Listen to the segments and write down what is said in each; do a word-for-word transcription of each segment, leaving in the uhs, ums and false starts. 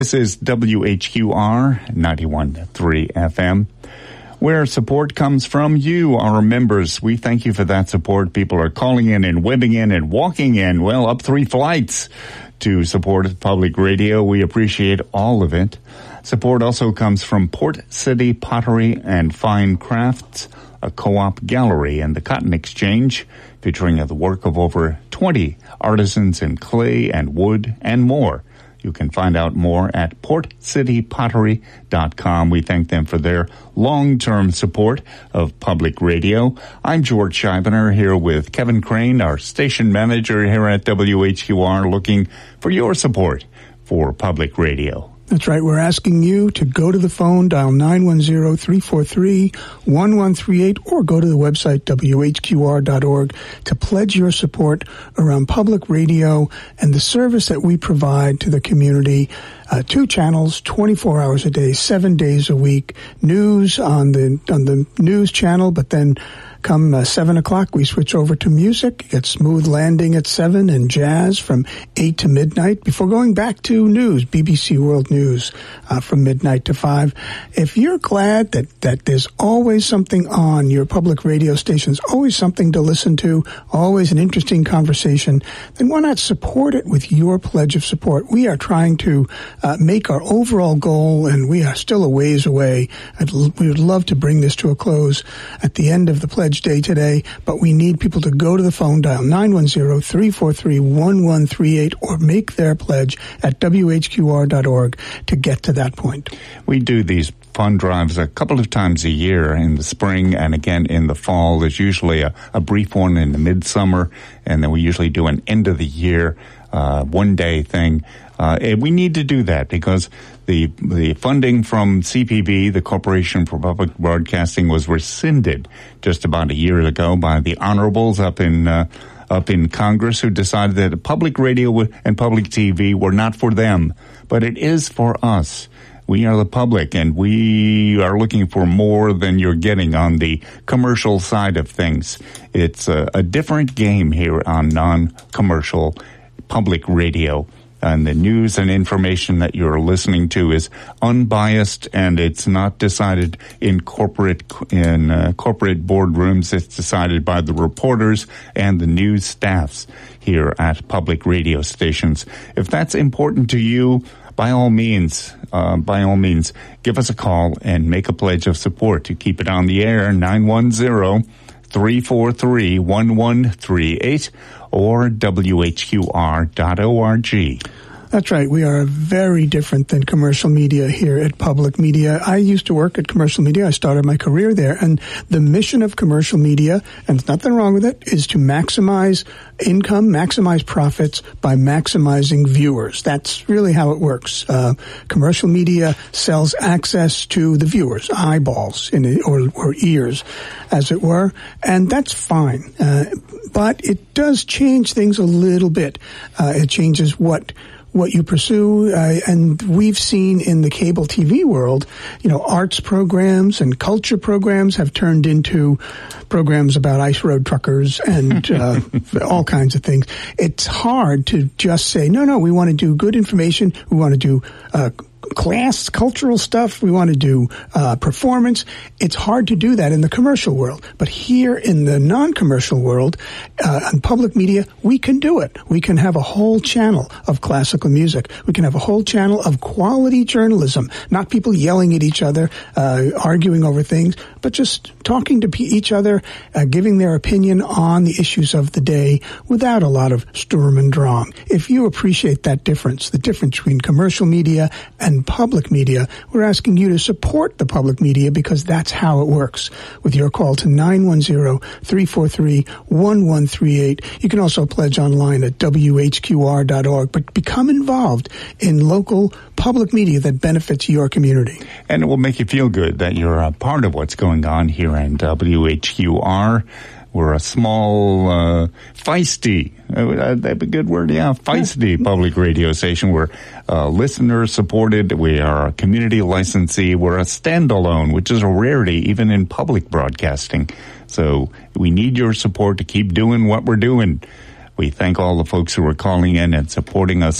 This is W H Q R ninety-one point three F M, where support comes from you, our members. We thank you for that support. People are calling in and webbing in and walking in, well, up three flights to support public radio. We appreciate all of it. Support also comes from Port City Pottery and Fine Crafts, a co-op gallery and the Cotton Exchange, featuring the work of over twenty artisans in clay and wood and more. You can find out more at port city pottery dot com. We thank them for their long-term support of public radio. I'm George Scheibner here with Kevin Crane, our station manager here at W H Q R, looking for your support for public radio. That's right. We're asking you to go to the phone, dial nine one zero, three four three, one one three eight, or go to the website, W H Q R dot org, to pledge your support around public radio and the service that we provide to the community. Uh, two channels, twenty-four hours a day, seven days a week. News on the on the news channel, but then come uh, seven o'clock, we switch over to music. Get Smooth Landing at seven and jazz from eight to midnight before going back to news, B B C World News uh, from midnight to five. If you're glad that, that there's always something on your public radio stations, always something to listen to, always an interesting conversation, then why not support it with your pledge of support? We are trying to uh, make our overall goal, and we are still a ways away. I'd, we would love to bring this to a close at the end of the pledge day today, but we need people to go to the phone, dial nine one zero, three four three, one one three eight, or make their pledge at W H Q R dot org to get to that point. We do these fund drives a couple of times a year, in the spring and again in the fall. There's usually a, a brief one in the midsummer, and then we usually do an end of the year uh, one day thing. Uh, and we need to do that because the the funding from C P B, the Corporation for Public Broadcasting, was rescinded just about a year ago by the honorables up in uh, up in Congress, who decided that public radio and public T V were not for them, but it is for us. We are the public, and we are looking for more than you're getting on the commercial side of things. It's a, a different game here on non-commercial public radio. And the news and information that you're listening to is unbiased, and it's not decided in corporate in uh, corporate boardrooms. It's decided by the reporters and the news staffs here at public radio stations. If that's important to you, by all means, uh, by all means, give us a call and make a pledge of support to keep it on the air. nine one zero, three four three, one one three eight or W H Q R dot org. That's right. We are very different than commercial media here at Public Media. I used to work at commercial media. I started my career there. And the mission of commercial media, and there's nothing wrong with it, is to maximize income, maximize profits by maximizing viewers. That's really how it works. Uh, commercial media sells access to the viewers, eyeballs in it, or, or ears, as it were. And that's fine. Uh, but it does change things a little bit. Uh, it changes what what you pursue, uh, and we've seen in the cable T V world, you know, arts programs and culture programs have turned into programs about ice road truckers and uh, all kinds of things. It's hard to just say, no, no, we want to do good information, we want to do uh class, cultural stuff, we want to do uh performance. It's hard to do that in the commercial world. But here in the non-commercial world, uh in public media, we can do it. We can have a whole channel of classical music. We can have a whole channel of quality journalism, not people yelling at each other, uh arguing over things, but just talking to p- each other, uh, giving their opinion on the issues of the day without a lot of Sturm und Drang. If you appreciate that difference, the difference between commercial media and public media, we're asking you to support the public media because that's how it works. With your call to nine one zero, three four three, one one three eight. You can also pledge online at W H Q R dot org, but become involved in local public media that benefits your community. And it will make you feel good that you're a part of what's going on here in W H Q R. We're a small, uh, feisty, uh, that'd be a good word, yeah, feisty yeah. public radio station. We're uh, listener-supported. We are a community licensee. We're a standalone, which is a rarity even in public broadcasting. So we need your support to keep doing what we're doing. We thank all the folks who are calling in and supporting us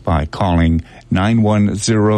by calling nine one zero